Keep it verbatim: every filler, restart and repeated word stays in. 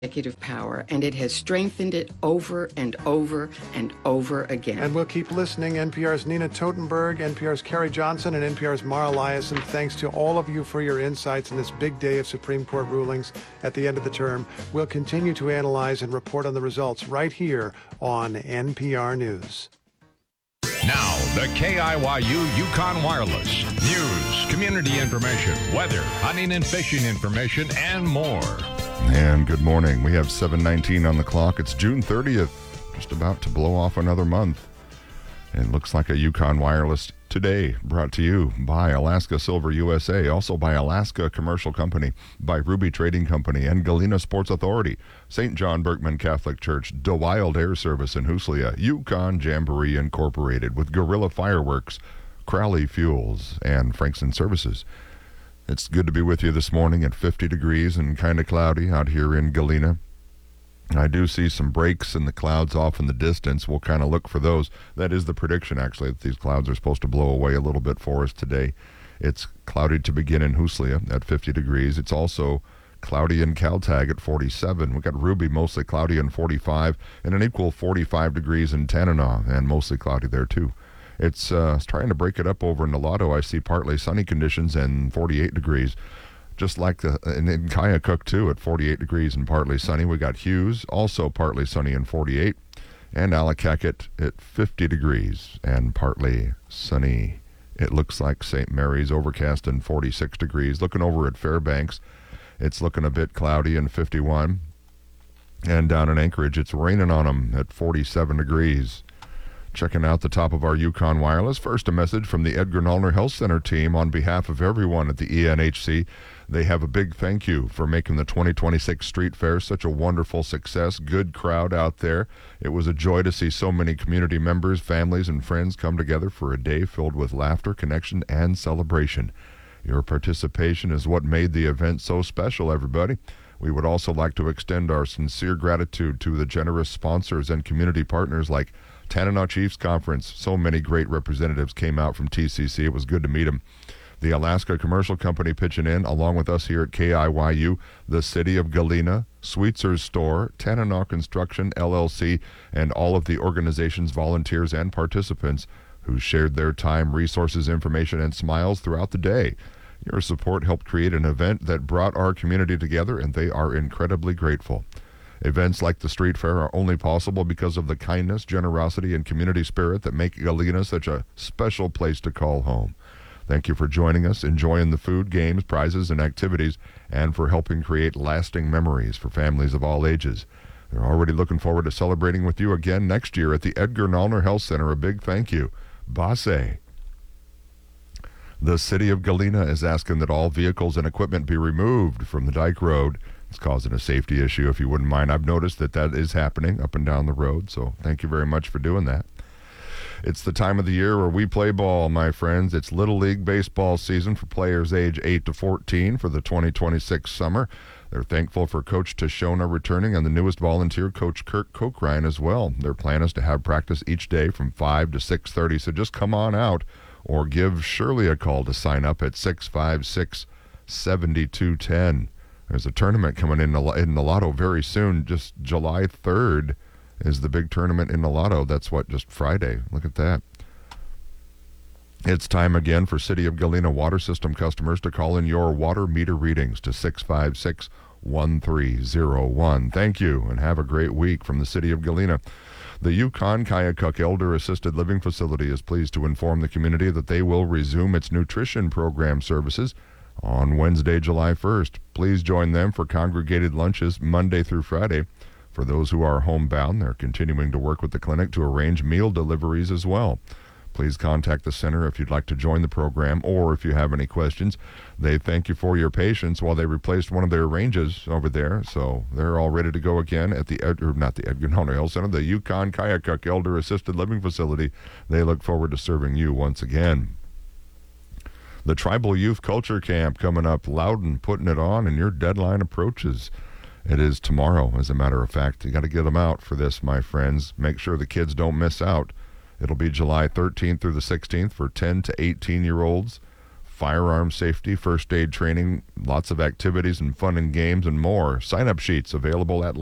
executive power, and it has strengthened it over and over and over again. And we'll keep listening. N P R's Nina Totenberg, N P R's Carrie Johnson, and N P R's Mara Eliason. Thanks to all of you for your insights in this big day of Supreme Court rulings at the end of the term. We'll continue to analyze and report on the results right here on N P R News. Now, the K I Y U Yukon Wireless. News, community information, weather, hunting and fishing information, and more. And good morning. We have seven nineteen on the clock. It's June thirtieth, just about to blow off another month. And it looks like a Yukon Wireless today, brought to you by Alaska Silver U S A, also by Alaska Commercial Company, by Ruby Trading Company and Galena Sports Authority, Saint John Berkman Catholic Church, DeWild Air Service in Huslia, Yukon Jamboree Incorporated with Guerrilla Fireworks, Crowley Fuels, and Frankson Services. It's good to be with you this morning at fifty degrees and kind of cloudy out here in Galena. I do see some breaks in the clouds off in the distance. We'll kind of look for those. That is the prediction, actually, that these clouds are supposed to blow away a little bit for us today. It's cloudy to begin in Huslia at fifty degrees. It's also cloudy in Caltag at forty-seven. We've got Ruby mostly cloudy and forty-five, and an equal forty-five degrees in Tanana, and mostly cloudy there too. It's uh, trying to break it up over in Nulato. I see partly sunny conditions and forty-eight degrees. Just like the, in, in Kayakuk, too, at forty-eight degrees and partly sunny. We got Hughes, also partly sunny and forty-eight. And Allakaket at fifty degrees and partly sunny. It looks like Saint Mary's overcast and forty-six degrees. Looking over at Fairbanks, it's looking a bit cloudy and fifty-one. And down in Anchorage, it's raining on them at forty-seven degrees. Checking out the top of our Yukon Wireless. First, a message from the Edgar Nolner Health Center team on behalf of everyone at the E N H C. They have a big thank you for making the twenty twenty-six Street Fair such a wonderful success. Good crowd out there. It was a joy to see so many community members, families, and friends come together for a day filled with laughter, connection, and celebration. Your participation is what made the event so special, everybody. We would also like to extend our sincere gratitude to the generous sponsors and community partners like Tanana Chiefs Conference. So many great representatives came out from T C C. It was good to meet them. The Alaska Commercial Company pitching in, along with us here at K I Y U, the City of Galena, Sweetzer's Store, Tanana Construction, L L C, and all of the organization's volunteers and participants who shared their time, resources, information, and smiles throughout the day. Your support helped create an event that brought our community together, and they are incredibly grateful. Events like the Street Fair are only possible because of the kindness, generosity, and community spirit that make Galena such a special place to call home. Thank you for joining us, enjoying the food, games, prizes, and activities, and for helping create lasting memories for families of all ages. They're already looking forward to celebrating with you again next year at the Edgar Nolner Health Center. A big thank you. Basse. The City of Galena is asking that all vehicles and equipment be removed from the Dike Road. It's causing a safety issue, if you wouldn't mind. I've noticed that that is happening up and down the road, so thank you very much for doing that. It's the time of the year where we play ball, my friends. It's Little League baseball season for players age eight to fourteen for the twenty twenty-six summer. They're thankful for Coach Tashona returning and the newest volunteer, Coach Kirk Kokrine, as well. Their plan is to have practice each day from five to six thirty, so just come on out or give Shirley a call to sign up at six five six, seven two one zero. There's a tournament coming in in Nulato very soon. Just July third is the big tournament in Nulato. That's what, just Friday. Look at that. It's time again for City of Galena water system customers to call in your water meter readings to six five six, one three zero one. Thank you, and have a great week from the City of Galena. The Yukon Kayakuk Elder Assisted Living Facility is pleased to inform the community that they will resume its nutrition program services on Wednesday, July first. Please join them for congregated lunches Monday through Friday. For those who are homebound, they're continuing to work with the clinic to arrange meal deliveries as well. Please contact the center if you'd like to join the program or if you have any questions. They thank you for your patience while they replaced one of their ranges over there, so they're all ready to go again at the, Ed, or not the Edgar Nolner Health Center, the Yukon Kayakuk Elder Assisted Living Facility. They look forward to serving you once again. The Tribal Youth Culture Camp coming up, Loudon putting it on, and your deadline approaches. It is tomorrow, as a matter of fact. You got to get them out for this, my friends. Make sure the kids don't miss out. It'll be July thirteenth through the sixteenth for ten to eighteen-year-olds. firearm safety, first aid training, lots of activities and fun and games and more. Sign-up sheets available at